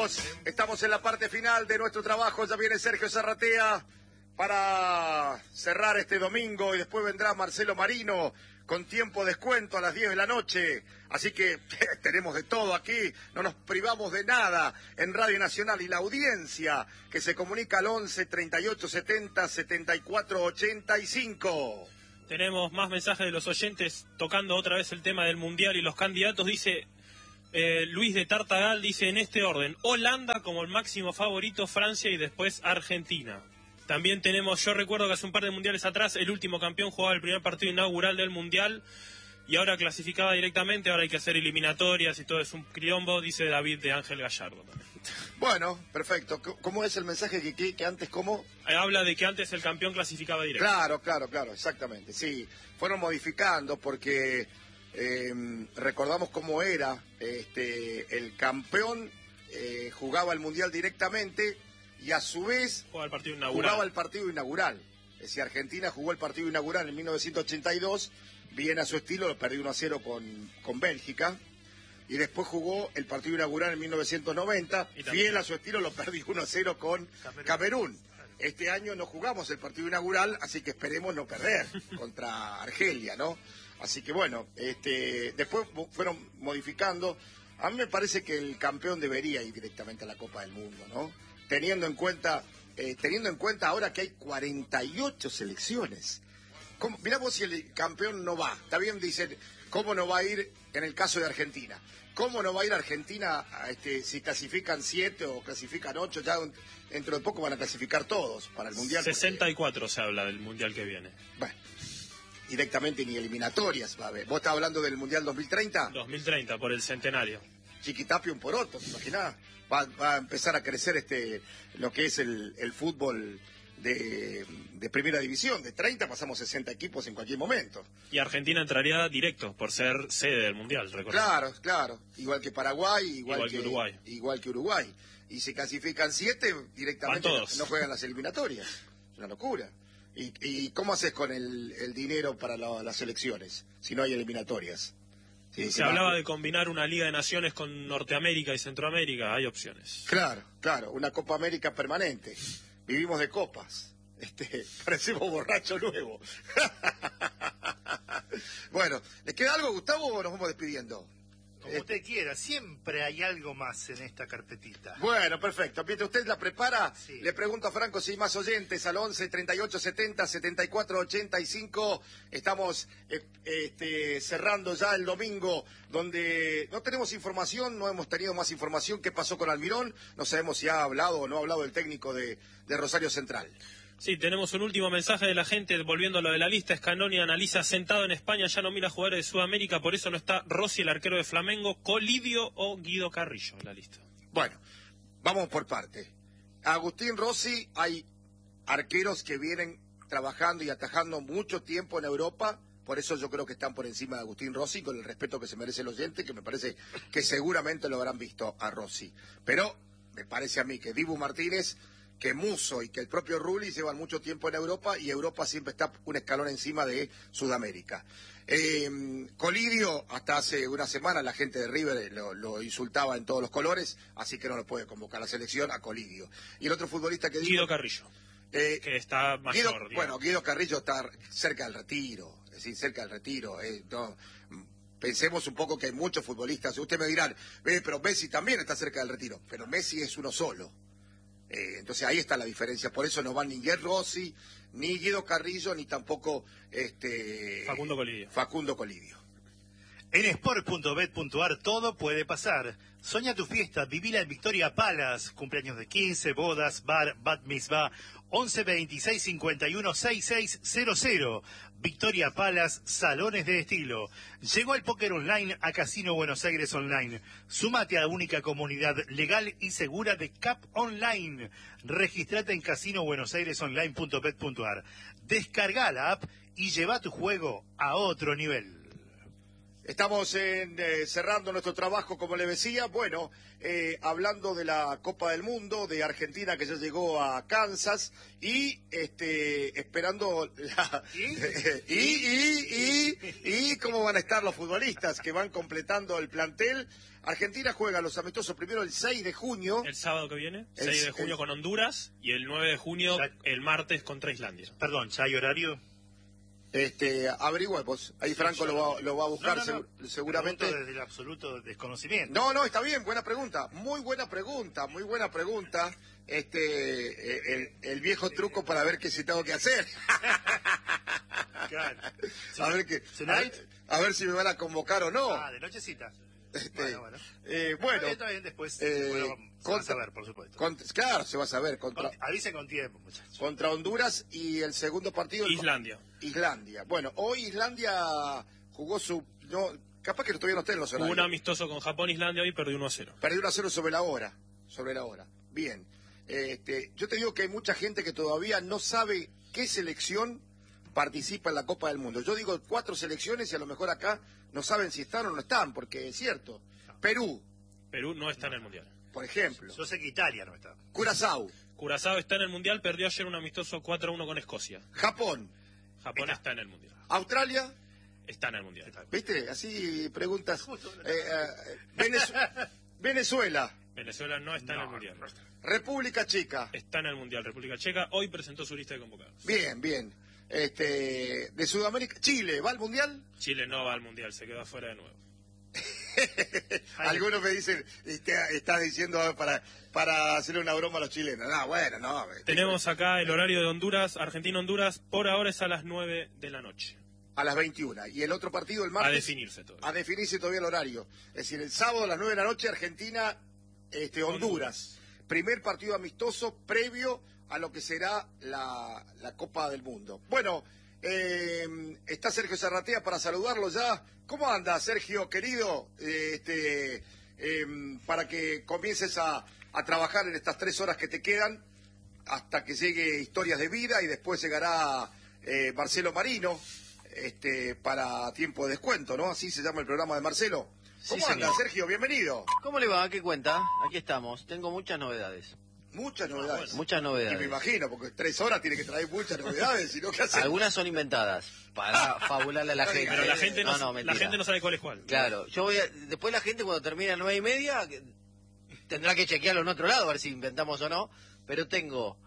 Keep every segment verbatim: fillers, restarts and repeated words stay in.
amigos, estamos en la parte final de nuestro trabajo. Ya viene Sergio Zarratea para cerrar este domingo y después vendrá Marcelo Marino con tiempo descuento a las diez de la noche. Así que tenemos de todo aquí, no nos privamos de nada en Radio Nacional. Y la audiencia que se comunica al once, treinta y ocho, setenta, setenta y cuatro, ochenta y cinco. Tenemos más mensajes de los oyentes tocando otra vez el tema del Mundial y los candidatos. Dice eh, Luis de Tartagal, dice en este orden: Holanda como el máximo favorito, Francia y después Argentina. También tenemos, yo recuerdo que hace un par de mundiales atrás el último campeón jugaba el primer partido inaugural del Mundial y ahora clasificaba directamente, ahora hay que hacer eliminatorias y todo es un quilombo, dice David de Ángel Gallardo también. Bueno, perfecto. ¿Cómo es el mensaje que, que, que antes cómo? Habla de que antes el campeón clasificaba directo. Claro, claro, claro, exactamente. Sí, fueron modificando porque eh, recordamos cómo era este el campeón, eh, jugaba el Mundial directamente y a su vez jugaba el partido inaugural. Jugaba el partido inaugural. Es decir, Argentina jugó el partido inaugural en mil novecientos ochenta y dos, bien a su estilo, lo perdió uno a cero con, con Bélgica. Y después jugó el partido inaugural en mil novecientos noventa, fiel a su estilo, lo perdió uno a cero con Camerún. Camerún. Este año no jugamos el partido inaugural, así que esperemos no perder contra Argelia, ¿no? Así que bueno, este, después fueron modificando. A mí me parece que el campeón debería ir directamente a la Copa del Mundo, ¿no? Teniendo en cuenta, eh, teniendo en cuenta ahora que hay cuarenta y ocho selecciones. ¿Cómo? Mirá vos si el campeón no va. Está bien, dicen, ¿cómo no va a ir en el caso de Argentina? ¿Cómo no va a ir Argentina a, este, si clasifican siete o clasifican ocho? Ya dentro de poco van a clasificar todos para el Mundial. sesenta y cuatro porque se habla del Mundial que viene. Bueno, directamente ni eliminatorias va a haber. ¿Vos estás hablando del Mundial dos mil treinta? dos mil treinta, por el centenario. Chiquitapio un poroto, ¿te imaginás? Va, va a empezar a crecer este lo que es el, el fútbol de, de primera división. De treinta pasamos sesenta equipos en cualquier momento. Y Argentina entraría directo por ser sede del Mundial, recordemos. Claro, claro. Igual que Paraguay, igual, igual que, que Uruguay. Igual que Uruguay. Y se clasifican siete, directamente no, no juegan las eliminatorias. Es una locura. ¿Y, y cómo haces con el, el dinero para la, las elecciones si no hay eliminatorias? Sí, se hablaba de combinar una Liga de Naciones con Norteamérica y Centroamérica, hay opciones. Claro, claro, una Copa América permanente. Vivimos de copas. Este, parecemos borracho nuevo. Bueno, ¿les queda algo, Gustavo, o nos vamos despidiendo? Como usted quiera, siempre hay algo más en esta carpetita. Bueno, perfecto. Mientras usted la prepara, sí. Le pregunto a Franco si hay más oyentes al once, treinta y ocho, setenta, setenta y cuatro, ochenta y cinco. Estamos eh, este, cerrando ya el domingo, donde no tenemos información, no hemos tenido más información. ¿Qué pasó con Almirón? No sabemos si ha hablado o no ha hablado el técnico de, de Rosario Central. Sí, tenemos un último mensaje de la gente, volviendo a lo de la lista. Scannoni analiza: sentado en España, ya no mira jugadores de Sudamérica, por eso no está Rossi, el arquero de Flamengo, Colidio o Guido Carrillo en la lista. Bueno, vamos por parte. Agustín Rossi, hay arqueros que vienen trabajando y atajando mucho tiempo en Europa, por eso yo creo que están por encima de Agustín Rossi, con el respeto que se merece el oyente, que me parece que seguramente lo habrán visto a Rossi. Pero me parece a mí que Dibu Martínez, que Musso y que el propio Rulli llevan mucho tiempo en Europa y Europa siempre está un escalón encima de Sudamérica. Eh, Colidio, hasta hace una semana la gente de River lo, lo insultaba en todos los colores, así que no lo puede convocar a la selección a Colidio. Y el otro futbolista que digo, Guido Carrillo, eh, que está mayor. Guido, digamos. Bueno, Guido Carrillo está cerca del retiro, es decir, cerca del retiro. Eh, no, pensemos un poco que hay muchos futbolistas, usted me dirán, eh, pero Messi también está cerca del retiro, pero Messi es uno solo. Eh, entonces ahí está la diferencia, por eso no van ni Guillermo Rossi, ni Guido Carrillo, ni tampoco este Facundo Colidio. Facundo Colidio. En sport punto bet punto ar todo puede pasar. Soña tu fiesta, vivila en Victoria Palace. Cumpleaños de quince, bodas, bar, bat mitzvah. once veintiséis cincuenta y uno sesenta y seis cero cero. Victoria Palace, salones de estilo. Llegó el póker online a Casino Buenos Aires Online. Súmate a la única comunidad legal y segura de C A P Online. Registrate en casino buenos aires online punto bet punto ar. Descarga la app y lleva tu juego a otro nivel. Estamos en, eh, cerrando nuestro trabajo, como le decía, bueno, eh, hablando de la Copa del Mundo, de Argentina que ya llegó a Kansas y este, esperando la... ¿Y? y, y, y, y cómo van a estar los futbolistas que van completando el plantel. Argentina juega los amistosos primero el seis de junio. El sábado que viene, El- seis de junio el- con Honduras y el nueve de junio, Ya- el martes, contra Islandia. Perdón, ¿ya hay horario? Este, averigüemos, ahí Franco lo va, lo va a buscar No, no, no. segu- seguramente. Pregunto desde el absoluto desconocimiento. No, no, está bien, buena pregunta, muy buena pregunta, muy buena pregunta. Este, eh, el, el viejo truco para ver qué si tengo que hacer. Claro. A ver que, a, Tonight? a ver si me van a convocar o no. Ah, de nochecita. Este, Bueno, bueno. eh, bueno, Está bien, está bien, después eh, bueno, se va a contra- saber, por supuesto. con- claro, se va a saber contra, Con- avisen con tiempo, muchachos. contra Honduras y el segundo partido el- Islandia. Islandia. Bueno, hoy Islandia jugó su, no, capaz que todavía no estén los Hubo horarios. un amistoso con Japón, Islandia hoy perdió uno a cero. Perdió uno a cero sobre la hora, sobre la hora. Bien. Este, yo te digo que hay mucha gente que todavía no sabe qué selección participa en la Copa del Mundo. Yo digo cuatro selecciones y a lo mejor acá no saben si están o no están, porque es cierto. Perú, Perú no está en el Mundial. por ejemplo. Yo sé que Italia no está. Curazao, Curazao está en el Mundial, perdió ayer un amistoso cuatro a uno con Escocia. Japón, Japón Está. está en el Mundial. Australia, Está en el Mundial. ¿viste? Así preguntas. Justo. Eh, eh, Venezu- Venezuela, Venezuela no está en el No, Mundial. no está. República Checa. Está en el Mundial. República Checa hoy presentó su lista de convocados. Bien, bien. Este, de Sudamérica, Chile, ¿va al Mundial? Chile no va al Mundial, se quedó afuera de nuevo. Algunos me dicen, está, estás diciendo para, para hacerle una broma a los chilenos. No, bueno, no. Tenemos acá el horario de Honduras, Argentina-Honduras, por ahora es a las nueve de la noche. A las veintiuna. Y el otro partido el A martes. definirse todo. A definirse todavía el horario. Es decir, el sábado a las nueve de la noche, Argentina, este, Honduras. Primer partido amistoso previo a lo que será la, la Copa del Mundo. Bueno, eh, está Sergio Zarratea para saludarlo ya. ¿Cómo anda, Sergio, querido? Eh, este, eh, para que comiences a, a trabajar en estas tres horas que te quedan hasta que llegue Historias de Vida y después llegará eh, Marcelo Marino este, para tiempo de descuento, ¿no? Así se llama el programa de Marcelo. ¿Cómo Sí, anda, señor. Sergio? Bienvenido. ¿Cómo le va? ¿Qué cuenta? Aquí estamos. Tengo muchas novedades. Muchas novedades. Muchas Y me novedades. imagino, porque tres horas tiene que traer muchas novedades, sino que hace... Algunas son inventadas para fabularle a la No gente. diga, Pero la gente no, no, no, la mentira. gente no sabe cuál es cuál. Claro, yo voy a... Después la gente cuando termine a nueve y media que- tendrá que chequearlo en otro lado, a ver si inventamos o no. Pero tengo...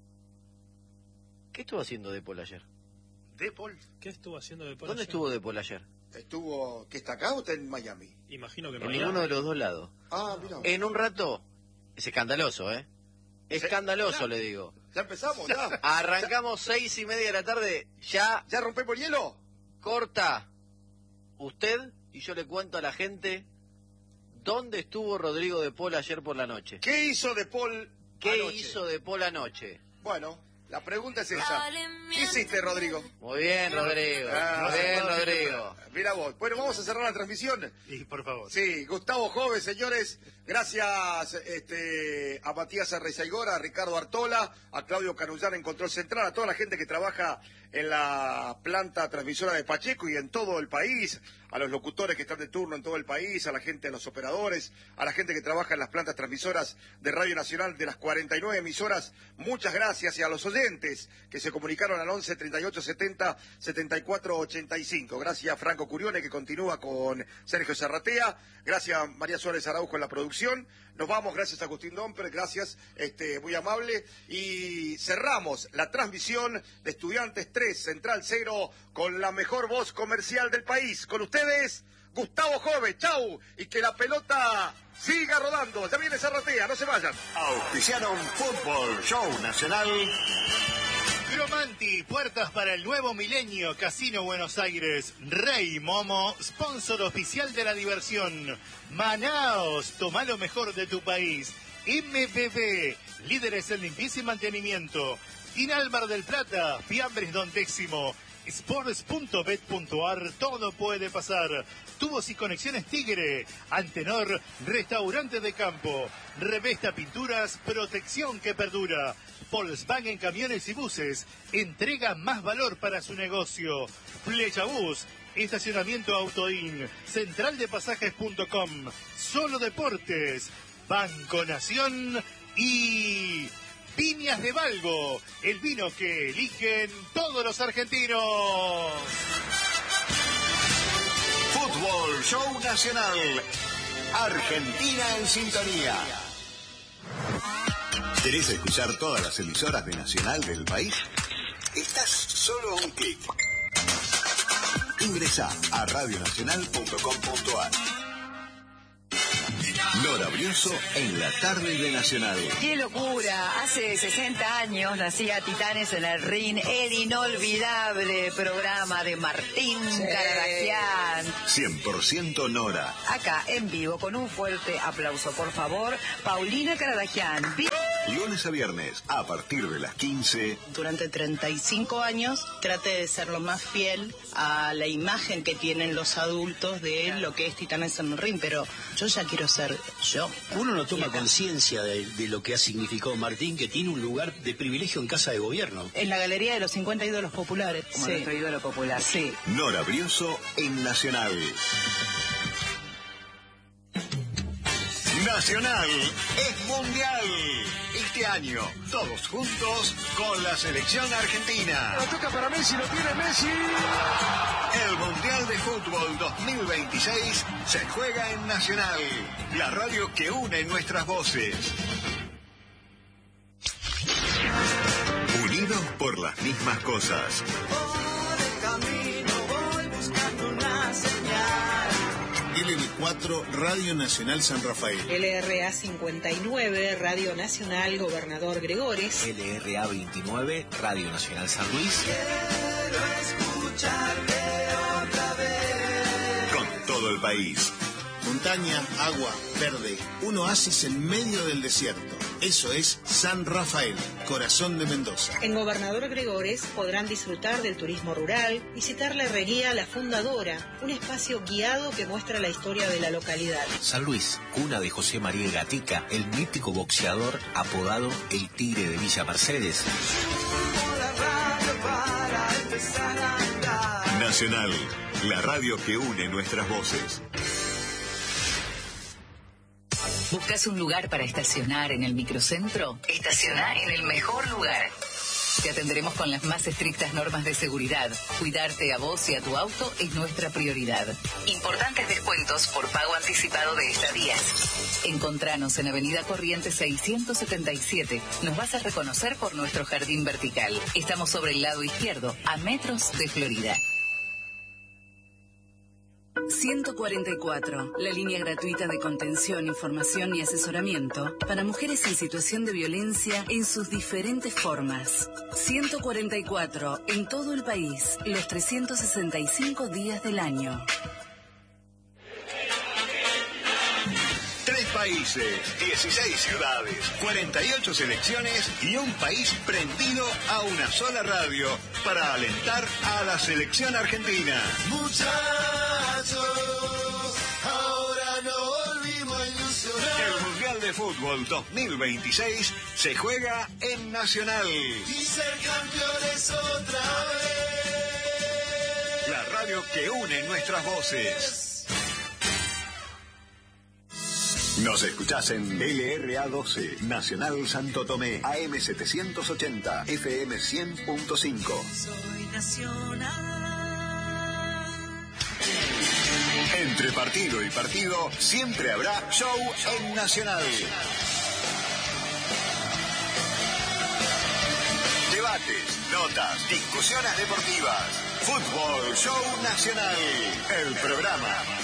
¿Qué estuvo haciendo Depol ayer? Depol. ¿Qué estuvo haciendo de ¿Dónde estuvo Depol ayer? Estuvo... ¿Que está acá o está en Miami? Imagino que En no. ninguno de los dos lados. Ah, mira. En un rato... Es escandaloso, ¿eh? Escandaloso, Claro. le digo. Ya empezamos, ya. Arrancamos seis y media de la tarde, ya ¿Ya rompemos el hielo? corta usted y yo le cuento a la gente dónde estuvo Rodrigo de Paul ayer por la noche. ¿Qué hizo De Paul ¿Qué anoche? hizo de Paul anoche? Bueno, la pregunta es esa. ¿Qué hiciste, Rodrigo? Muy bien, Rodrigo. Ah, Muy bien, no, Rodrigo. Mira vos. Bueno, vamos a cerrar la transmisión. Y por favor. Sí, Gustavo Jove, señores. Gracias este, a Matías Arrezaigora, a Ricardo Artola, a Claudio Canullán en Control Central, a toda la gente que trabaja en la planta transmisora de Pacheco y en todo el país, a los locutores que están de turno en todo el país, a la gente, a los operadores, a la gente que trabaja en las plantas transmisoras de Radio Nacional de las cuarenta y nueve emisoras. Muchas gracias y a los oyentes que se comunicaron al once treinta y ocho setenta setenta y cuatro ochenta y cinco. Gracias a Franco Curione que continúa con Sergio Zarratea. Gracias a María Suárez Araujo en la producción. Nos vamos, gracias a Agustín Domper, gracias, este, muy amable. Y cerramos la transmisión de Estudiantes tres, Central cero, con la mejor voz comercial del país. Con ustedes, Gustavo Jove. Chau. Y que la pelota siga rodando. Ya viene Zarratea, no se vayan. Auspiciaron Fútbol Show Nacional. Cromanti, puertas para el nuevo milenio, Casino Buenos Aires. Rey Momo, sponsor oficial de la diversión. Manaos, toma lo mejor de tu país. M B B, líderes en limpieza y mantenimiento. Tinal Mar del Plata, Fiambres Don Décimo. Sports punto bet punto ar, todo puede pasar. Tubos y conexiones Tigre. Antenor, restaurante de campo. Revesta Pinturas, protección que perdura. Volkswagen Camiones y Buses, entrega más valor para su negocio. Flecha Bus, Estacionamiento Autoin, central de pasajes punto com, Solo Deportes, Banco Nación y Viñas de Valgo, el vino que eligen todos los argentinos. Fútbol Show Nacional. Argentina en sintonía. ¿Querés escuchar todas las emisoras de Nacional del país? Estás solo a un clic. Ingresá a radio nacional punto com punto a r. Nora Briuso en la tarde de Nacional. ¡Qué locura! Hace sesenta años nacía Titanes en el Ring, el inolvidable programa de Martín sí. Caradagian. cien por ciento Nora. Acá, en vivo, con un fuerte aplauso, por favor, Paulina Caradagian. Lunes a viernes, a partir de las quince. Durante treinta y cinco años traté de ser lo más fiel a la imagen que tienen los adultos de lo que es Titanes en el Ring, pero yo ya quiero ser yo. Uno no toma conciencia de, de lo que ha significado Martín, que tiene un lugar de privilegio en Casa de Gobierno. En la galería de los cincuenta ídolos populares. Como sí. nuestro ídolo popular. Sí. Nora Briuso en Nacional. Nacional es mundial. Este año, todos juntos con la selección argentina. La toca para Messi, lo tiene Messi. El Mundial de Fútbol dos mil veintiséis se juega en Nacional, la radio que une nuestras voces. Unidos por las mismas cosas. Por el camino voy buscando una señal. L R cuatro, Radio Nacional San Rafael. L R A cincuenta y nueve, Radio Nacional Gobernador Gregores. L R A veintinueve, Radio Nacional San Luis. Quiero escucharte otra vez. Con todo el país. Montaña, agua, verde, un oasis en medio del desierto. Eso es San Rafael, corazón de Mendoza. En Gobernador Gregores podrán disfrutar del turismo rural, visitar la herrería La Fundadora, un espacio guiado que muestra la historia de la localidad. San Luis, cuna de José María Gatica, el mítico boxeador apodado El Tigre de Villa Mercedes. Nacional, la radio que une nuestras voces. ¿Buscas un lugar para estacionar en el microcentro? Estaciona en el mejor lugar. Te atenderemos con las más estrictas normas de seguridad. Cuidarte a vos y a tu auto es nuestra prioridad. Importantes descuentos por pago anticipado de estadías. Encontranos en Avenida Corrientes seiscientos setenta y siete. Nos vas a reconocer por nuestro jardín vertical. Estamos sobre el lado izquierdo, a metros de Florida. ciento cuarenta y cuatro, la línea gratuita de contención, información y asesoramiento para mujeres en situación de violencia en sus diferentes formas. ciento cuarenta y cuatro, en todo el país, los trescientos sesenta y cinco días del año. Tres países, dieciséis ciudades, cuarenta y ocho selecciones y un país prendido a una sola radio para alentar a la selección argentina. Muchachos, ahora no volvimos a ilusionar. El Mundial de Fútbol dos mil veintiséis se juega en Nacional. Y ser campeones otra vez. La radio que une nuestras voces. Nos escuchás en L R A doce, Nacional Santo Tomé, A M setecientos ochenta, F M cien punto cinco. Soy nacional. Entre partido y partido, siempre habrá show en Nacional. Debates, notas, discusiones deportivas. Fútbol Show Nacional. El programa